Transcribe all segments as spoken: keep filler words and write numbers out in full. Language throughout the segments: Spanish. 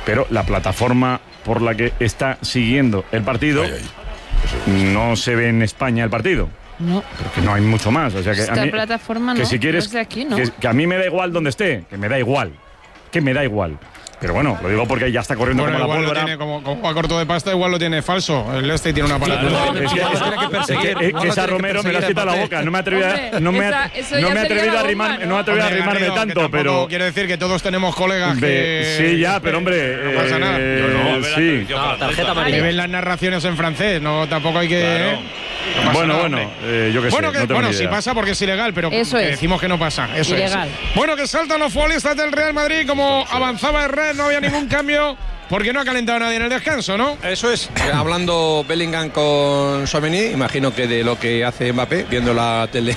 pero la plataforma por la que está siguiendo el partido ay, ay. no se ve en España el partido. No. Porque no hay mucho más. O sea que Esta a mí, plataforma que no, si quieres, no es de aquí, ¿no? Que, que a mí me da igual donde esté, que me da igual, que me da igual. Pero bueno, lo digo porque ya está corriendo bueno, como la igual pólvora. Lo tiene como, como a corto de pasta, igual lo tiene falso. El este tiene una palabra. No, es que, es que, es que esa Romero me la has quitado la boca. No me he atrevido, Hombre, no me, esa, eso no ya me he atrevido a arrimar, bomba, ¿no? no me he atrevido Hombre, a arrimarme Garrido, tanto, pero quiero decir que todos tenemos colegas de, que sí, ya, pero hombre, no pasa nada. Eh, Yo no, sí. No, tarjeta amarilla. Que ven las narraciones en francés, no tampoco hay que. Claro. ¿eh? No bueno, nada, bueno, eh, yo qué bueno, sé. que, no tengo bueno ni sí idea. pasa porque es ilegal, pero Eso que es. decimos que no pasa. Eso Ilegal. es. Bueno, que saltan los futbolistas del Real Madrid, como avanzaba Herrera, no había ningún cambio. Porque no ha calentado nadie en el descanso, ¿no? Eso es. Hablando Bellingham con Tchouaméni, imagino que de lo que hace Mbappé, viendo la tele.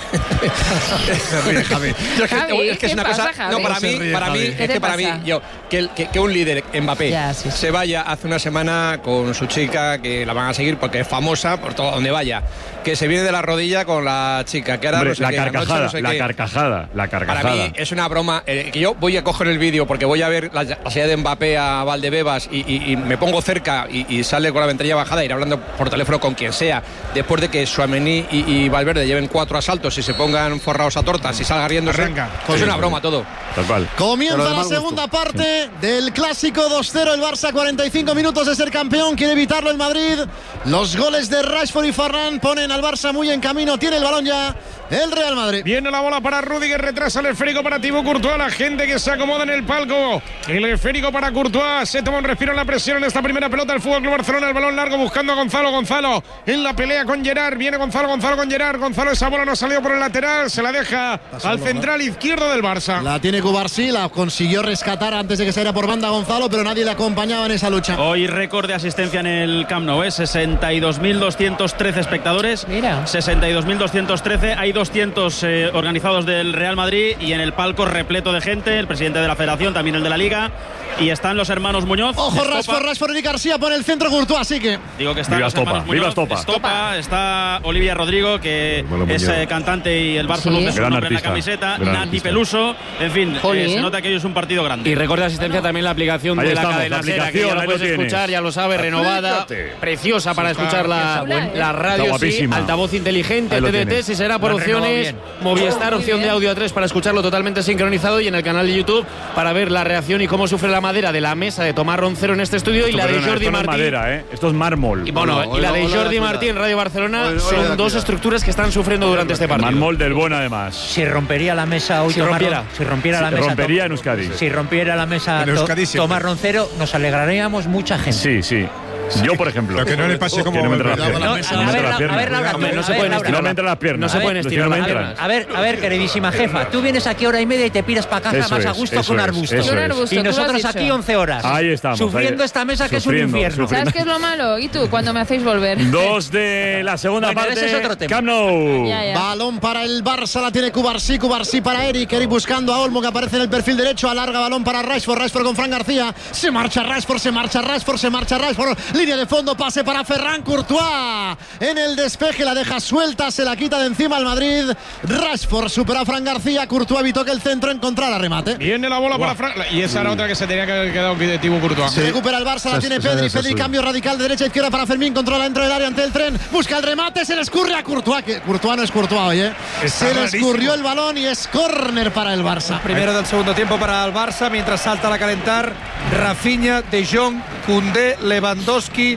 Javi, es que es una pasa, cosa. Javi? No, para mí, ríe, para mí, Javi. es ¿Qué que te para mí, pasa? yo, que, que, que un líder, Mbappé, Ya, sí, sí. se vaya hace una semana con su chica, que la van a seguir porque es famosa por todo donde vaya, que se viene de la rodilla con la chica, que ahora Hombre, no sé la qué, carcajada, anoche no sé la qué. carcajada, la carcajada. Para mí es una broma. Eh, que yo voy a coger el vídeo porque voy a ver la, la salida de Mbappé a Valdebebas y, y, y me pongo cerca y, y sale con la ventanilla bajada e ir hablando por teléfono con quien sea. Después de que Tchouaméni y, y Valverde lleven cuatro asaltos y se pongan forrados a tortas y salga riéndose. Arranca. Pues es Sí, una sí. broma todo. Tal cual. Comienza Pero de la mal gusto. segunda parte del clásico dos cero. El Barça, cuarenta y cinco minutos de ser campeón. Quiere evitarlo el Madrid. Los goles de Rashford y Ferran ponen al Barça muy en camino. Tiene el balón ya el Real Madrid. Viene la bola para Rüdiger, retrasa el esférico para Thibaut Courtois. La gente que se acomoda en el palco. El esférico para Courtois. Se toma un respiro en la presión en esta primera pelota del Fútbol Club Barcelona. El balón largo buscando a Gonzalo. Gonzalo en la pelea con Gerard. Viene Gonzalo, Gonzalo con Gerard. Gonzalo, esa bola no ha salido por el lateral. Se la deja al central izquierdo del Barça. La tiene Cubarsí, la consiguió rescatar antes de que saliera por banda Gonzalo, pero nadie le acompañaba en esa lucha. Hoy récord de asistencia en el Camp Nou, ¿eh? sesenta y dos mil doscientos trece espectadores. Mira. sesenta y dos mil doscientos trece. Hay doscientos eh, organizados del Real Madrid y en el palco repleto de gente. El presidente de la Federación, también el de la Liga. Y están los hermanos Muñoz. Ojo, Estopa. Rashford, Rashford y García pone el centro Courtois, así que Digo que están Viva los Estopa, hermanos viva Muñoz, Estopa. Estopa, está Olivia Rodrigo, que Bueno, es Muñoz. eh, cantante y el Barça Sí. luce su Gran nombre en la artista, camiseta. gran Nati artista. Peluso. En fin, eh, Jolín. se nota que hoy es un partido grande. Y recuerda asistencia también la aplicación Ahí de la estamos, cadena la Ser, que ya aplicación, lo ahí puedes lo tienes. escuchar, ya lo sabes, renovada, Aplícate. preciosa para Está escuchar la, chula, ¿eh? la radio, Está sí, guapísima. altavoz inteligente, Ahí lo T D T, tienes. si será por La renovó opciones, bien. Movistar, Muy opción de bien. audio a tres para escucharlo totalmente sincronizado y en el canal de YouTube para ver la reacción y cómo sufre la madera de la mesa de Tomás Roncero en este estudio y Esto, la de perdona, Jordi esto no es Martín. madera, ¿eh? Esto es mármol. Y bueno, Hola, y la de hola, Jordi hola, Martín en Radio Barcelona hola, hola, son hola, dos hola. estructuras que están sufriendo durante este partido. Mármol del buen, además. Si rompería la mesa hoy Si Tomás rompiera. Ron- si rompiera la Se mesa rompería Tom- en Euskadi. si rompiera la mesa En To- Euskadi siempre. Tomás Roncero, nos alegraríamos mucha gente. Sí, sí. Yo, por ejemplo. Lo que no le pase como Que no me entre las Cuidado piernas. No, Que a no me ver, entre las a ver, piernas. Laura, Hombre, tú, no a se ver, pueden Laura. No me entran las piernas. No se ¿eh? pueden Los estirar que no me las entran. piernas. A ver, a ver, queridísima jefa, tú vienes aquí hora y media y te piras para casa Eso más a es, gusto eso con es, arbusto. eso Con es. arbusto, Y tú lo has nosotros dicho. aquí once horas. Ahí estamos. Sufriendo ahí. esta mesa que Sufriendo, es un infierno. sufriendo. ¿Sabes qué es lo malo? ¿Y tú? Cuando me hacéis volver. Dos de la segunda Bueno, parte. ese es otro tema. Camp Nou. Ya, ya. balón para el Barça, la tiene Cubarsí, Cubarsí para Eric, Eric buscando a Olmo que aparece en el perfil derecho, alarga balón para Rashford, Rashford con Fran García, se marcha Rashford, se marcha Rashford, se marcha Rashford, línea de fondo, pase para Ferran Courtois, en el despeje la deja suelta, se la quita de encima al Madrid, Rashford supera a Fran García, Courtois evitó que el centro encontrara remate. Viene la bola para Fran. Y esa era otra que se tenía que haber quedado de Thibaut Courtois. Se recupera el Barça, la Esa- tiene esa Pedri, debe ser Pedri suya. cambio radical de derecha a izquierda para Fermín, controla dentro del área ante el tren, busca el remate, se le escurre a Courtois, que Courtois no es Courtois hoy, ¿eh? Está se le rarísimo. escurrió el balón y es córner para el Barça. Primero del segundo tiempo para el Barça, mientras salta a calentar Rafinha, De Jong, Koundé, Lewandowski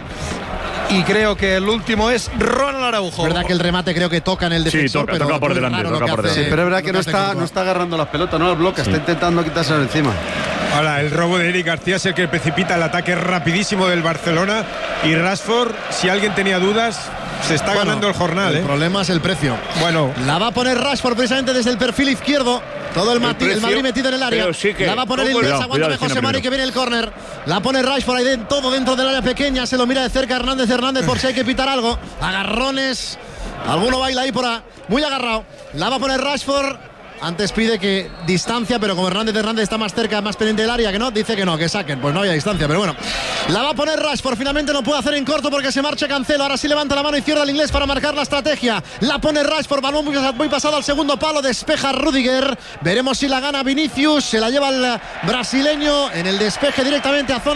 y creo que el último es Ronald Araujo. Verdad que el remate creo que toca en el defensor, toca, pero toca por muy delante, raro lo toca que por hace- delante. Sí, pero es verdad que lo no hace está, Courtois. no está agarrando las pelotas, no las bloquea, está intentando quitárselo encima. Ahora, el robo de Eric García es el que precipita el ataque rapidísimo del Barcelona. Y Rashford, si alguien tenía dudas, se está Bueno, ganando el jornal. El ¿eh? problema es el precio. Bueno, La va a poner Rashford precisamente desde el perfil izquierdo. Todo el, Mati- el precio, Madrid metido en el área. pero sí que- la va a poner el Cuidado, inglés. Aguántame cuidado, José Mari primero. que viene el córner. La pone Rashford ahí de, todo dentro del área pequeña. Se lo mira de cerca Hernández Hernández por si hay que pitar algo. Agarrones. Alguno baila ahí por ahí. Muy agarrado. La va a poner Rashford. Antes pide que distancia, pero como Hernández Hernández está más cerca, más pendiente del área, que no, dice que no, que saquen. Pues no había distancia, pero bueno. La va a poner Rashford, finalmente no puede hacer en corto porque se marcha Cancelo. Ahora sí levanta la mano izquierda al inglés para marcar la estrategia. La pone Rashford, balón muy, muy pasado al segundo palo, despeja Rüdiger. Veremos si la gana Vinicius, se la lleva el brasileño en el despeje directamente a zona.